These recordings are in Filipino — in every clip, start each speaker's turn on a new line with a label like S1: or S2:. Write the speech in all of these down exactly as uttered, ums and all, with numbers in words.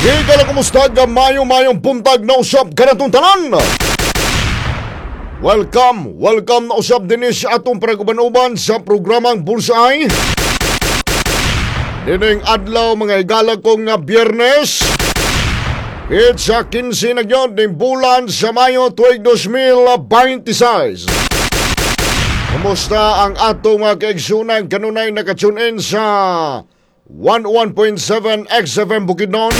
S1: Higala kumusta ka mayong-mayong buntag na usap ka na tanan. Welcome, welcome na usap din sa atong paraguban-uban sa programang Bullseye. Dining adlaw mga higala kong nga Biyernes. It's sa kinse na yun ng bulan sa Mayo tuig two thousand twenty-six. Kumusta ang atong mga kaigsunan kanunay nakatune in sa one oh one point seven X F M Bukidnon?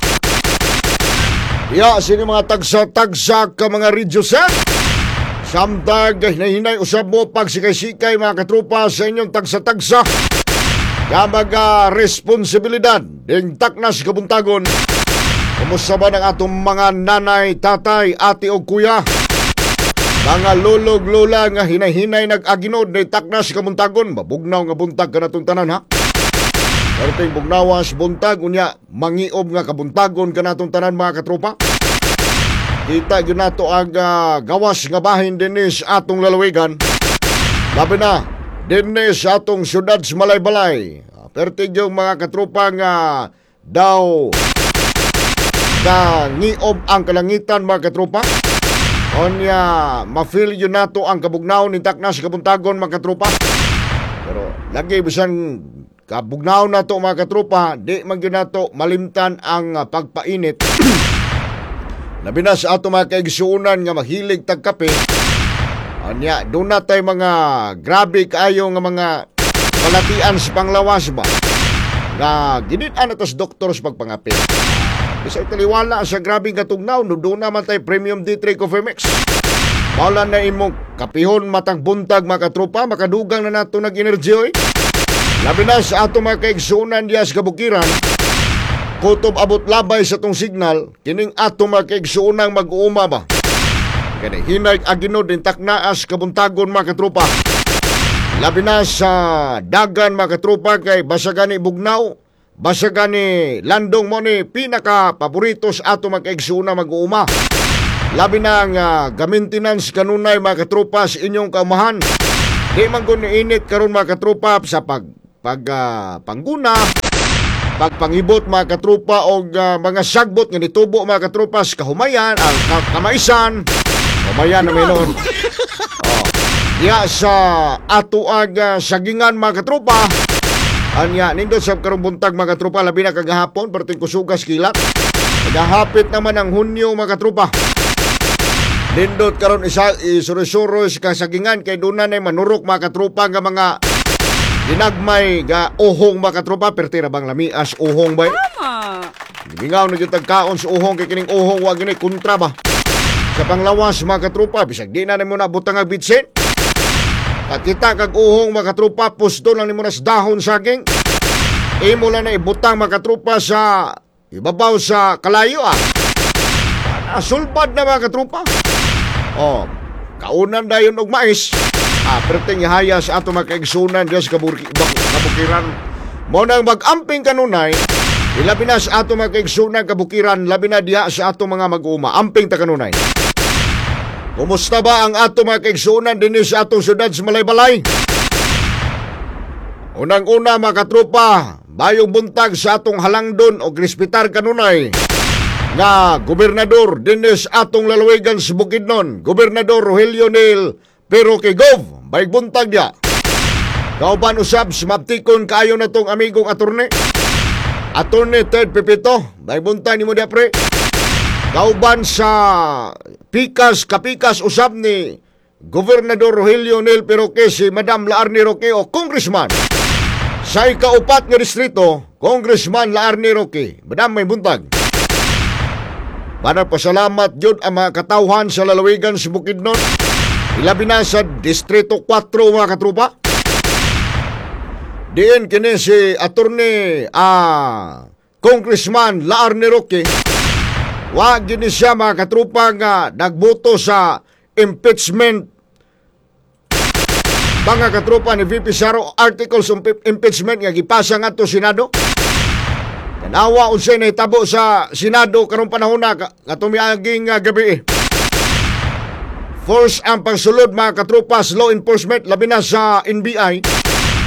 S1: Ya, sini mga tagsa-tagsa ka mga radio set. Samtag hinahinay usab mo pag sikay-sikay mga katropa sa inyong tagsa-tagsa. Kamaga responsibilidad ding taknas kabuntagon. Kumusta ba ng atong mga nanay, tatay, ate o kuya? Mga lulog, lula nga hinahinay nag-aginod na taknas kabuntagon. Mabugnaw nga buntag ka na itong tanan ha. Karting bugnawas buntag unya mangiob nga kabuntagon kanatong tanan mga katropa. Kita gyud nato ang uh, gawas nga bahin dinhi sa atong lalawigan. Labi na dinhi sa atong syudad sa Malaybalay. Pertig yung mga katropa nga daw na ngiob ang kalangitan mga katropa. Onya ma-feel yun nato ang kabugnaw ni taknas kabuntagon mga katropa. Pero lagi bisan kabugnaw na to mga katropa, di man yun na to malimtan ang uh, pagpainit. Labi na sa ato mga kaigsuunan nga mahilig tagkape. Anya, doon na tayo mga grabe kaayo nga mga palatian sa panglawas ba? Nga ginitan na tas doktor sa pagpangape. Bisa italiwala sa grabe katugnaw, no doon naman tayo Premium D three Coffee Mix. Mawala na imong kapihon matang buntag mga katropa, makadugang na nato nag-energy oy. Labi na sa ato mga kaigsunan diya sa kabukiran, kutob abot labay sa tong signal, kining ato mga kaigsunang mag-uuma ba? Kaya hinay aginod din taknaas kabuntagon mga katropa. Labi na sa dagan mga katropa kay basagani bugnaw, basagani landong mo ni pinaka-paborito sa ato mga kaigsunang mag-uuma. Labi na nga uh, maintenance kanunay mga katropa sa inyong kaumahan. Di man ko init karon mga katropa sa pag pag uh, pangguna, pagpangibot mga katropa o uh, mga sagbot nga nitubo mga katropa sa kahumayan, ang uh, kamaisan, humayan na menon. Oh, diya sa atuag uh, sagingan mga katropa. Anya, nindot sa karong buntag mga katropa, labi na kagahapon, perting kusugas kilat. Nagahapit naman ang Hunyo mga katropa. Nindot karon isa isuro-suro sa kasagingan kay doon na manurok mga katropa nga mga ginagmay ga uhong mga katropa, pertira bang lamias uhong ba?
S2: Tama.
S1: Gibingaw na yung tagkaon sa uhong kay kining uhong wag ni kontra ba? Sa panglawas mga katropa, bisag di na nimo na butang ang bitsin. At kita kag uhong mga katropa, pusto lang nimo na sa dahon saging. Imo lang na ibutang mga katropa sa ibabaw sa kalayo ah. Nasulbad na mga katropa. Oh, kaunan dayon og mais. Ah, perting ihaya sa ato mga kaigsunan diya sa kabukiran. Mo nang mag-amping kanunay, ilabi na sa ato mga kaigsunan kabukiran, labi na diya sa ato mga mag-uuma. Amping ta kanunay. Kumusta ba ang ato mga kaigsunan dinhi sa atong syudad sa Malaybalay? Unang-una mga katropa, bayong buntag sa atong halangdon o krispitar kanunay nga gobernador dinhi sa atong lalawigan sa Bukidnon, Gobernador Rogelio Nel pero kay Gov, bayong buntag niya. Kauban usab, smaptikon kaayo na tong amigong atorne. Atorne Ted Pepito, bayong buntag ni mo diya pre. Kauban sa pikas, kapikas usab ni Gobernador Rogelio Nel pero kay si Madam Laarni Roque o Congressman. Sa ikaupat nga distrito, Congressman Laarni Roque, Madam may buntag. Para pasalamat yun ang mga katawhan sa lalawigan sa Bukidnon. Ilabi na sa Distrito four mga katropa. Diin kini si Attorney ah, Congressman Laarni Roque. Wa gini siya mga katropa nga nagboto sa impeachment mga katropa ni V P Saro articles of impeachment nga gipasa nga to Senado. Tanawa unsay nahitabo sa Senado karong panahon na nga tumiaging uh, gabi. Force ang pagsulod mga katropas law enforcement labi na sa N B I.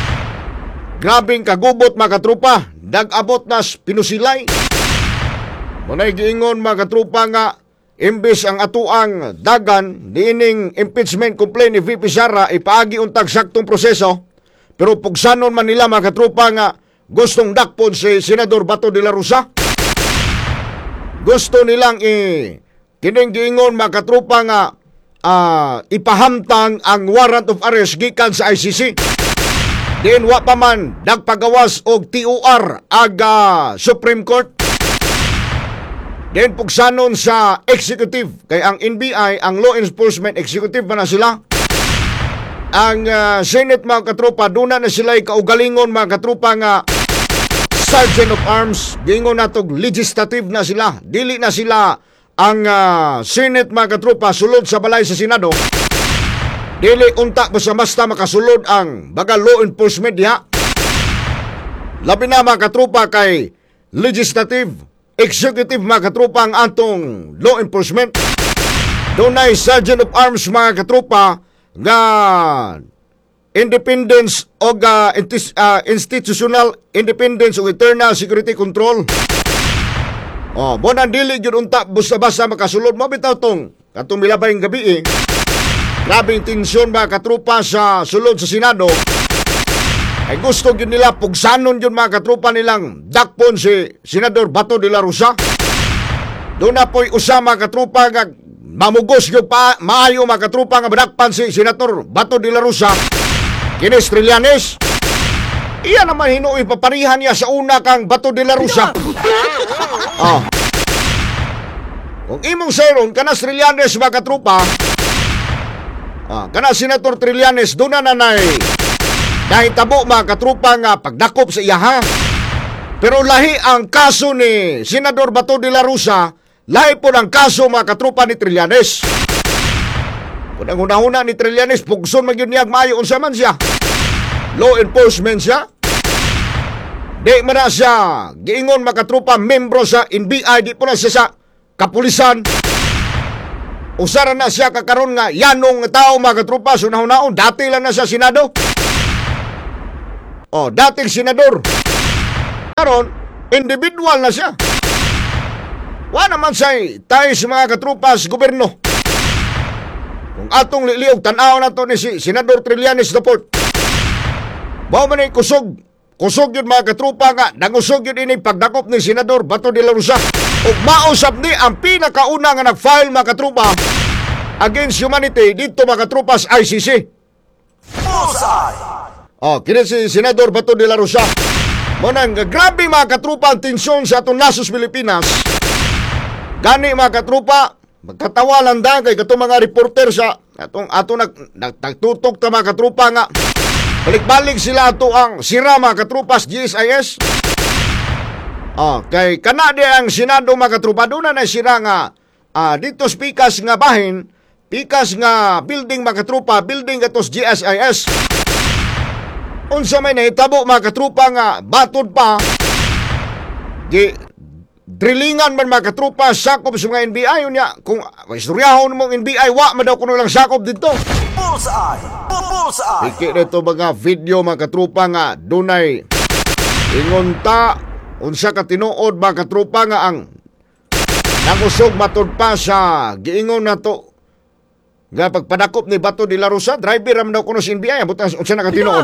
S1: Grabing kagubot mga katropa, nag-abot na pinusilay. Muna'y giingon mga katrupa nga imbes ang atuang dagan diining impeachment complaint ni V P Sara ipaagi untag saktong proseso, pero pugsanon man nila mga katrupa nga gustong dakpon si Senador Bato de la Rosa. Gusto nilang i kining giingon mga katrupa nga uh, ipahamtang ang warrant of arrest gikan sa I C C. Diin wa pa man nagpagawas og T O R aga Supreme Court. Diin pugsanon sa executive kay ang N B I, ang law enforcement executive man na sila. Ang uh, Senate mga katrupa, doon na sila kaugalingon mga katrupa nga Sergeant of Arms, gingon natog legislative na sila. Dili na sila ang uh, Senate mga katrupa sulod sa balay sa Senado. Dili unta basta-basta makasulod ang baga law enforcement diha. Labi na mga katrupa kay legislative, executive mga katrupa ang atong law enforcement. Doon na Sergeant of Arms mga katrupa nga independence o uh, uh, institutional independence o internal security control. Oh, mo nang dili gyud unta basta-basta makasulod mo bitaw tong katong milabayng gabi eh. Grabing tensyon mga katrupa sa sulod sa Senado. Ay gusto gyud nila pugsanon gyud mga katrupa nilang dakpon si Senador Bato de la Rosa. Doon na po'y usa mga katrupa nga mamugos gyud pa maayo mga katrupa nga badakpan si Senator Bato de la Rosa. Kinis Trillanes, iya naman hinuoy paparihan niya sa una kang Bato de la Rosa. Oh. Kung imong sayron, kanas Trillanes mga katrupa, ah, kanas Senator Trillanes, doon na nanay nahitabo mga katrupa nga pagdakop sa iya ha. Pero lahi ang kaso ni Senador Bato de la Rosa, lahi po ang kaso mga katrupa ni Trillanes. Kung ang una-una ni Trillanes, pugson magyun niyag maayo unsa man siya. Law enforcement siya. Di man na siya giingon makatrupa membro sa N B I, di po na siya sa kapulisan. Usara na siya kakaroon nga yanong tao mga katrupa, sunahon-naon, dati lang na siya Senado. O, dating senador. Karon, individual na siya. Wa naman siya tayo sa mga katrupa sa gobyerno. Kung atong liliog, tanaw na to ni si Senador Trillanes Daport. Bawa man ay kusog. Kusog yun mga katrupa nga. Nangusog yun ini pagdakop ni Senador Bato de la Rosa. O mausap ni ang pinakauna nga nag-file mga katrupa against humanity dito mga katrupa sa I C C. O, kini si Senador Bato de la Rosa. Munang grabe mga katrupa ang tensyon sa atong nasos Pilipinas. Gani mga katrupa, magkatawa lang da kay katong mga reporter sa atong ato nag nagtutok ta mga katrupa nga balik-balik sila ato ang sira mga katrupa sa G S I S. Ah, kay kana di ang Senado mga katrupa doon na sira nga ah, dito sa pikas nga bahin, pikas nga building mga katrupa, building atos G S I S. Unsa may nahitabo mga katrupa nga batod pa di drillingan man mga katrupa sakop sa mga N B I unya kung istoryahon mo N B I wa man daw kuno lang sakop dito. Bullseye! Bullseye! Iki dito mga video mga katrupa nga dunay ingonta unsa ka tinuod mga katrupa nga ang nangusog matod pa sa giingon nato nga pagpadakop ni Bato de la Rosa, driver ram daw kuno sa N B I butas unsa na ka tinuod.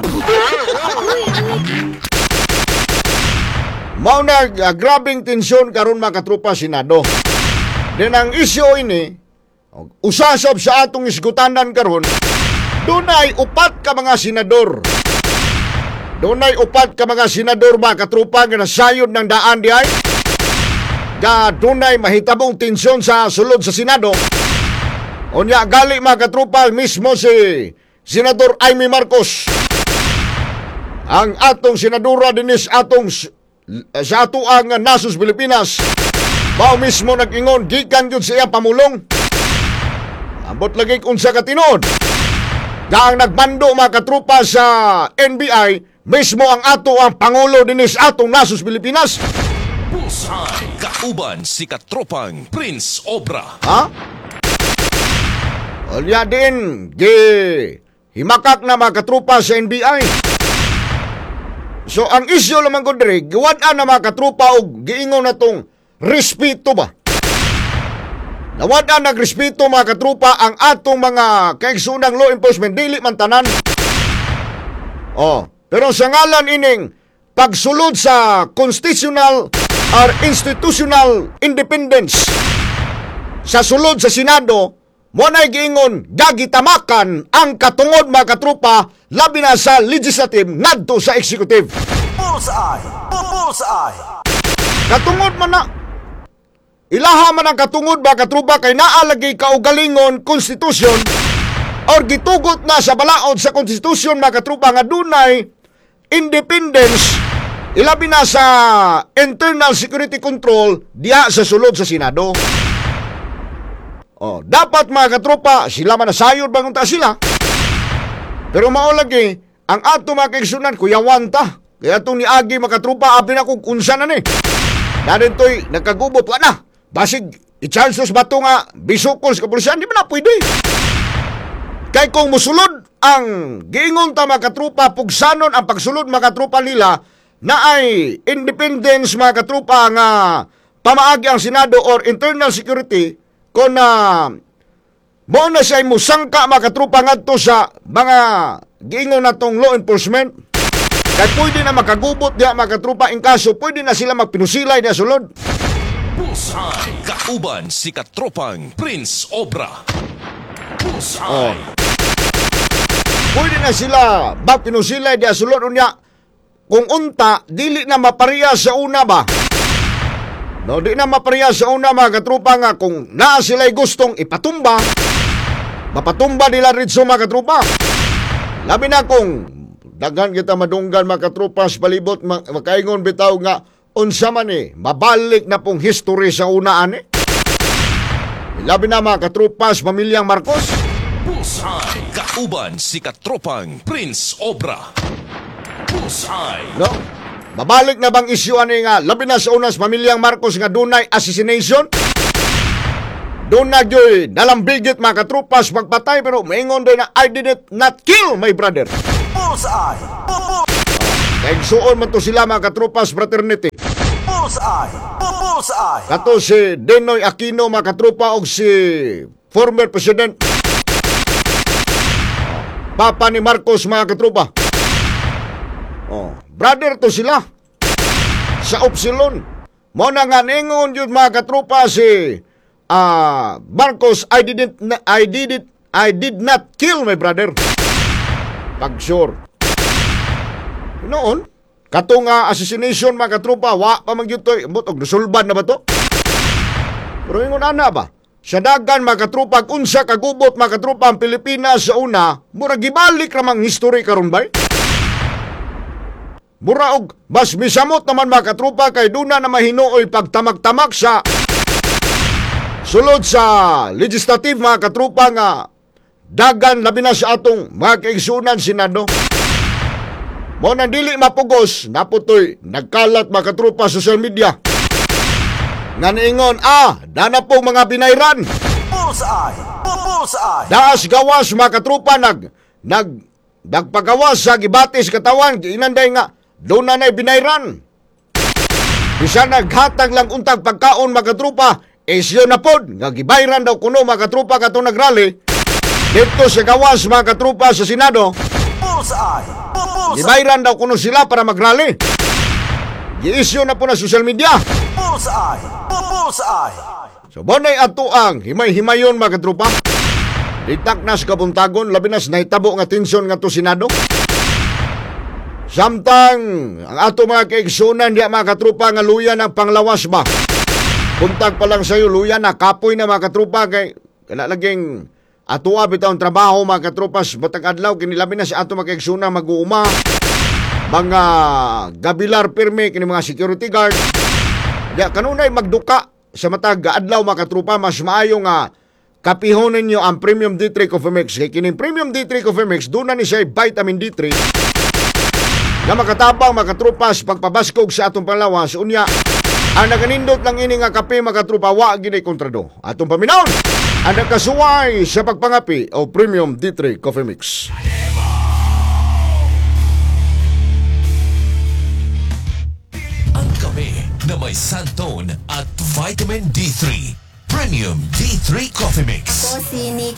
S1: Mao na uh, grabing tensyon karon mga katrupa Senado. Then ang isyu ini usasab sa atong isgutanan karon, dunay upat ka mga senador. Dunay upat ka mga senador mga katrupa nga nasayod ng daan di ay. Ga dunay mahitabong tensyon sa sulod sa Senado. Unya gali mga katrupa mismo si Senador Amy Marcos. Ang atong senadora dinis atong sa ato ang nasos Pilipinas, bao mismo nag-ingon gikan gyud siya pamulong. Ambot lagi unsa ka tinuod. Daang nagbando mga katrupa sa N B I, mismo ang ato ang pangulo dinis atong nasos Pilipinas.
S2: Bullseye, kauban si katropang Prince Obra.
S1: Ha? Olya din, gi himakak na mga katrupa sa N B I. So ang isyu lamang ko dire, giwad-an na mga katrupa og giingon na tong respeto ba? Nawada nagrespeto mga katrupa ang atong mga kaigsunang law enforcement, dili man tanan. Oh, pero sa ngalan ining pagsulod sa constitutional or institutional independence sa sulod sa Senado, mo na'y giingon gagitamakan ang katungod mga katrupa labi na sa legislative ngadto sa executive.
S3: Bullseye! Bullseye!
S1: Katungod man na. Ilaha man ang katungod ba katrupa kay naalagay kaugalingon konstitusyon or gitugot na sa balaod sa konstitusyon mga katrupa nga dunay independence ilabi na sa internal security control diha sa sulod sa Senado. Oh, dapat mga katrupa sila man nasayod bang unta sila. Pero mao lagi ang ato mga kaigsunan kuyawan ta. Kaya itong niagi mga katrupa abi na kung unsa na ni. Narin to'y nagkagubot wa na. Basig, i-chances ba ito nga bisukol sa kapulisan? Di ba na pwede? Kaya kung musulod ang giingon ta mga katrupa, pugsanon ang pagsulod mga katrupa nila na ay independence mga katrupa nga pamaagi ang Senado or internal security kung na uh, mo na siya musangka mga katrupa ngadto sa mga giingon natong law enforcement. Kaya pwede na makagubot diya mga katrupa in kaso pwede na sila magpinusilay na sulod.
S2: Bullseye! Kauban si Katropang Prince Obra.
S1: Oh.
S2: Bullseye!
S1: Pwede na sila magpinusilay diya sulod unya kung unta dili na mapariya sa una ba. No, di na mapariya sa una mga katrupa nga kung naa sila'y gustong ipatumba, mapatumba nila rin sa mga katrupa. Labi na kung daghan kita madunggan mga katrupa sa palibot, makaingon bitaw nga unsa man eh, mabalik na pong history sa unaan eh. Labi na mga katrupas, pamilyang Marcos.
S2: Bullseye! Kauban si Katropang Prince Obra. Bullseye!
S1: No? Mabalik na bang isyu ani nga, labi na sa unas pamilyang Marcos nga dunay assassination? Doon na gyoy, nalambigit mga katrupas magpatay pero maingon doon na I did not kill my brother.
S3: Bullseye!
S1: Kaya suon man to sila mga katrupas fraternity.
S3: Bullseye! Bullseye!
S1: Kato si Denoy Aquino mga katrupa og si former President Papa ni Marcos mga katrupa. Oh, brother to sila sa Upsilon. Mo na nga ningon yun mga katrupa si uh, Marcos I didn't I did it I did not kill my brother. Pag sure. Noon, katong uh, assassination mga katrupa, wa pa magyutoy, mutog nasulban na ba to? Pero ingon ana ba? Sa dagan mga katrupa, unsa kagubot mga katrupa ang Pilipinas sa una, mura gibalik ramang history karon ba? Mura og mas misamot naman mga katrupa kay duna na mahinuoy pagtamag-tamag sa sulod sa legislative mga katrupa nga dagan labi na sa atong mga kaigsunan Senado. Mo nang dili mapugos, naputoy nagkalat mga katrupa sa social media. Nga niingon, ah, dana po mga binayran.
S3: Bullseye! Bullseye!
S1: Daas gawas mga katrupa nag nag nagpagawas sa gibatis katawan, inanday nga doon na na'y binayran. Bisa naghatag lang untag pagkaon mga katrupa, esyo na pod, nga gibayran daw kuno mga katrupa katong nagrally. Dito sa gawas mga katrupa sa Senado,
S3: Bullseye! Bullseye!
S1: gibayran daw kuno sila para magrally. Gi-issue na po na social media.
S3: Bullseye! Bullseye!
S1: So, bonay ato ang himay-himayon mga katrupa. Ditak na sa kabuntagon, labi na sa nahitabo nga tensyon nga to Senado. Samtang ang ato mga kaigsunan diya mga katrupa nga luya ng panglawas ba. Buntag pa lang sa'yo luya na kapoy na mga katrupa kay kaya laging ato bitaw ang trabaho mga katrupas batag adlaw kinilabi na sa ato mga kaigsunan mag-uuma. Mga gabilar pirmi kini mga security guard. Ya kanunay magduka sa matag adlaw mga katrupa mas maayo nga kapihon ninyo ang Premium D three Coffee Mix. Kaya kining Premium D three Coffee Mix doon na ni siya vitamin D three na makatabang makatrupas pagpabaskog sa atong panglawas. Unya ang naganindot lang ini nga kape makatrupa wa gini kontrado. Atong paminaw ang nakasuway sa pagpangapi o Premium D three Coffee Mix.
S2: Ang kami na na may Santone at Vitamin D three. Premium D three Coffee Mix.
S4: Ako si Nick